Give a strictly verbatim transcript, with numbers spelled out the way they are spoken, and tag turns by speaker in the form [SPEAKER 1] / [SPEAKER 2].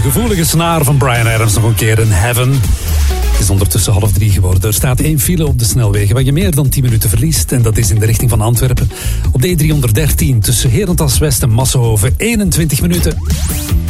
[SPEAKER 1] gevoelige snaar van Bryan Adams nog een keer in Heaven. Het is ondertussen half drie geworden. Er staat één file op de snelwegen waar je meer dan tien minuten verliest. En dat is in de richting van Antwerpen. Op de E driehonderddertien tussen Herentals West en Massenhoven eenentwintig minuten.